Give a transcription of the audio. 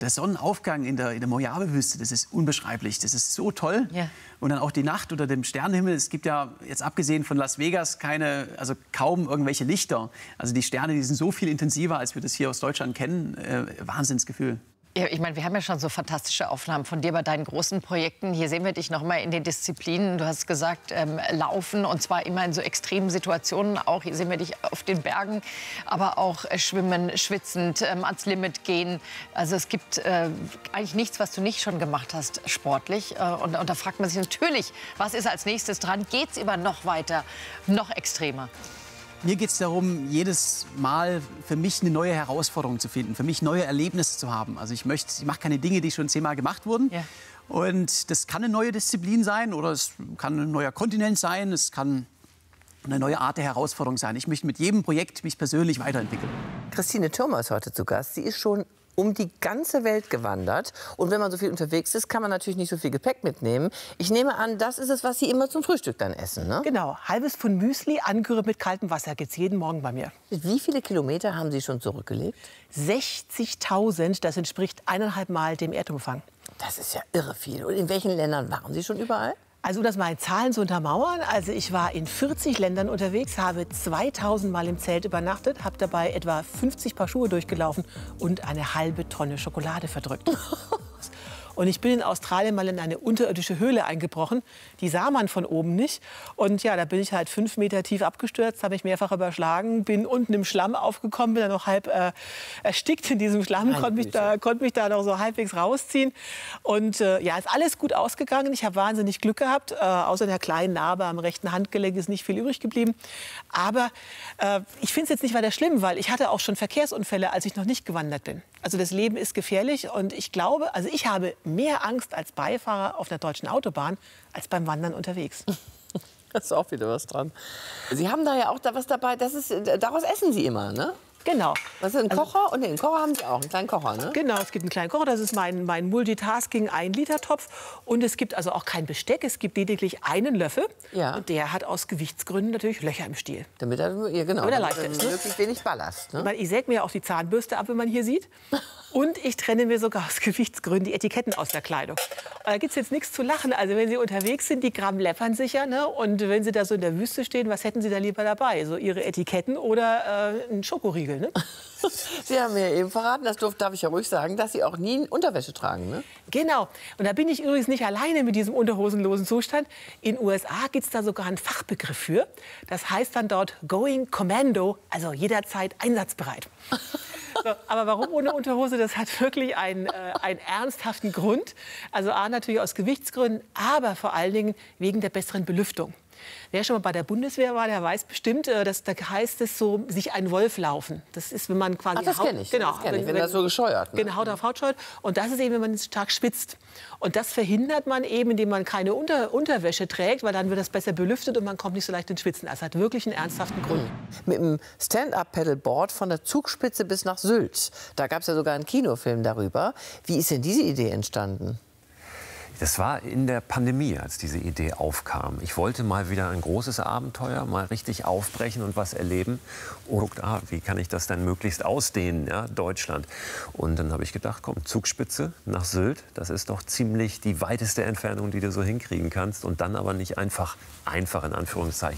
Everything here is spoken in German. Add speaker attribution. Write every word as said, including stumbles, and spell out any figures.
Speaker 1: Der Sonnenaufgang in der, in der Mojave-Wüste, das ist unbeschreiblich. Das ist so toll.
Speaker 2: Ja.
Speaker 1: Und dann auch die Nacht unter dem Sternenhimmel. Es gibt ja jetzt abgesehen von Las Vegas keine, also kaum irgendwelche Lichter. Also die Sterne, die sind so viel intensiver, als wir das hier aus Deutschland kennen. Äh, Wahnsinnsgefühl.
Speaker 2: Ja, ich meine, wir haben ja schon so fantastische Aufnahmen von dir bei deinen großen Projekten. Hier sehen wir dich noch mal in den Disziplinen. Du hast gesagt, ähm, Laufen, und zwar immer in so extremen Situationen. Auch hier sehen wir dich auf den Bergen, aber auch äh, Schwimmen, schwitzend, ähm, ans Limit gehen. Also es gibt äh, eigentlich nichts, was du nicht schon gemacht hast, sportlich. Äh, und, und da fragt man sich natürlich, was ist als nächstes dran? Geht's immer noch weiter, noch extremer?
Speaker 1: Mir geht es darum, jedes Mal für mich eine neue Herausforderung zu finden, für mich neue Erlebnisse zu haben. Also ich möchte, ich mache keine Dinge, die schon zehnmal gemacht wurden.
Speaker 2: Ja.
Speaker 1: Und das kann eine neue Disziplin sein oder es kann ein neuer Kontinent sein, es kann eine neue Art der Herausforderung sein. Ich möchte mit jedem Projekt mich persönlich weiterentwickeln.
Speaker 3: Christine Thürmer ist heute zu Gast. Sie ist schon um die ganze Welt gewandert. Und wenn man so viel unterwegs ist, kann man natürlich nicht so viel Gepäck mitnehmen. Ich nehme an, das ist es, was Sie immer zum Frühstück dann essen, ne?
Speaker 4: Genau, halbes Pfund Müsli, angerührt mit kaltem Wasser, geht's jeden Morgen bei mir.
Speaker 3: Wie viele Kilometer haben Sie schon zurückgelegt?
Speaker 4: sechzigtausend, das entspricht eineinhalb Mal dem Erdumfang.
Speaker 3: Das ist ja irre viel. Und in welchen Ländern waren Sie schon überall?
Speaker 4: Also um das mal in Zahlen zu untermauern, also ich war in vierzig Ländern unterwegs, habe zweitausend Mal im Zelt übernachtet, habe dabei etwa fünfzig Paar Schuhe durchgelaufen und eine halbe Tonne Schokolade verdrückt. Und ich bin in Australien mal in eine unterirdische Höhle eingebrochen. Die sah man von oben nicht. Und ja, da bin ich halt fünf Meter tief abgestürzt, habe mich mehrfach überschlagen, bin unten im Schlamm aufgekommen, bin dann noch halb äh, erstickt in diesem Schlamm, konnte mich, da, konnte mich da noch so halbwegs rausziehen. Und äh, ja, ist alles gut ausgegangen. Ich habe wahnsinnig Glück gehabt. Äh, außer der kleinen Narbe am rechten Handgelenk ist nicht viel übrig geblieben. Aber äh, ich finde es jetzt nicht weiter schlimm, weil ich hatte auch schon Verkehrsunfälle, als ich noch nicht gewandert bin. Also das Leben ist gefährlich und ich glaube, also ich habe mehr Angst als Beifahrer auf der deutschen Autobahn als beim Wandern unterwegs.
Speaker 3: Da ist auch wieder was dran. Sie haben da ja auch da was dabei, das ist, daraus essen Sie immer, ne?
Speaker 4: Genau.
Speaker 3: Das ist ein Kocher und den Kocher haben Sie auch, einen kleinen Kocher, ne?
Speaker 4: Genau, es gibt einen kleinen Kocher, das ist mein, mein Multitasking ein Liter Topf. Und es gibt also auch kein Besteck, es gibt lediglich einen Löffel.
Speaker 3: Ja.
Speaker 4: Und der hat aus Gewichtsgründen natürlich Löcher im Stiel.
Speaker 3: Damit er, ja, genau,
Speaker 4: Damit er
Speaker 3: damit
Speaker 4: leichter
Speaker 3: er
Speaker 4: ist, ne?
Speaker 3: möglichst wenig Ballast, ne?
Speaker 4: Ich säge mir auch die Zahnbürste ab, wenn man hier sieht. Und ich trenne mir sogar aus Gewichtsgründen die Etiketten aus der Kleidung. Und da gibt es jetzt nichts zu lachen. Also wenn Sie unterwegs sind, die Gramm läppern sicher, ne? Und wenn Sie da so in der Wüste stehen, was hätten Sie da lieber dabei? So Ihre Etiketten oder äh, einen Schokoriegel, ne?
Speaker 3: Sie haben mir eben verraten, das darf ich ja ruhig sagen, dass Sie auch nie Unterwäsche tragen, ne?
Speaker 4: Genau. Und da bin ich übrigens nicht alleine mit diesem unterhosenlosen Zustand. In den U S A gibt es da sogar einen Fachbegriff für. Das heißt dann dort Going Commando, also jederzeit einsatzbereit. So, aber warum ohne Unterhose? Das hat wirklich einen, äh, einen ernsthaften Grund. Also A, natürlich aus Gewichtsgründen, aber vor allen Dingen wegen der besseren Belüftung. Wer schon mal bei der Bundeswehr war, der weiß bestimmt, dass da heißt es so, sich ein Wolf laufen. Das ist, wenn man quasi
Speaker 3: Ach, das kenne ich.
Speaker 4: Genau,
Speaker 3: das kenn ich,
Speaker 4: wenn,
Speaker 3: wenn,
Speaker 4: wenn
Speaker 3: das so gescheuert. Ne?
Speaker 4: Genau, Haut auf Haut scheut. Und das ist eben, wenn man stark schwitzt. Und das verhindert man eben, indem man keine Unter Unterwäsche trägt, weil dann wird das besser belüftet und man kommt nicht so leicht ins Schwitzen. Das hat wirklich einen ernsthaften Grund.
Speaker 3: Mit dem Stand-up-Paddleboard von der Zugspitze bis nach Sylt. Da gab es ja sogar einen Kinofilm darüber. Wie ist denn diese Idee entstanden?
Speaker 5: Das war in der Pandemie, als diese Idee aufkam. Ich wollte mal wieder ein großes Abenteuer, mal richtig aufbrechen und was erleben. Und ah, wie kann ich das denn möglichst ausdehnen, ja, Deutschland? Und dann habe ich gedacht, komm, Zugspitze nach Sylt, das ist doch ziemlich die weiteste Entfernung, die du so hinkriegen kannst. Und dann aber nicht einfach, einfach in Anführungszeichen.